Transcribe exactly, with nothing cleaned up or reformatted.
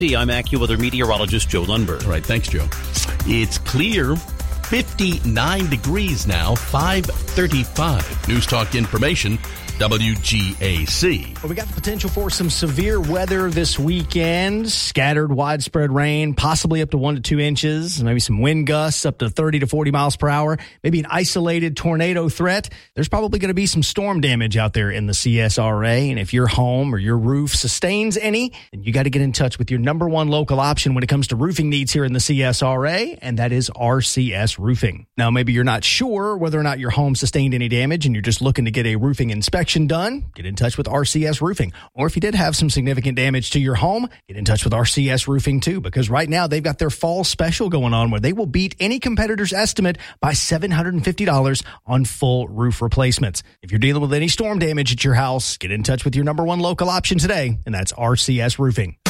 I'm AccuWeather meteorologist Joe Lundberg. All right, thanks, Joe. It's clear, fifty-nine degrees now, five thirty-five. News Talk information, W G A C. Well, we got the potential for some severe weather this weekend. Scattered, widespread rain, possibly up to one to two inches. Maybe some wind gusts up to thirty to forty miles per hour. Maybe an isolated tornado threat. There's probably going to be some storm damage out there in the C S R A. And if your home or your roof sustains any, then you got to get in touch with your number one local option when it comes to roofing needs here in the C S R A, and that is R C S Roofing. Now, maybe you're not sure whether or not your home sustained any damage and you're just looking to get a roofing inspection done, get in touch with R C S Roofing. Or if you did have some significant damage to your home, get in touch with R C S Roofing too, because right now they've got their fall special going on where they will beat any competitor's estimate by seven hundred fifty dollars on full roof replacements. If you're dealing with any storm damage at your house, get in touch with your number one local option today, and that's R C S Roofing.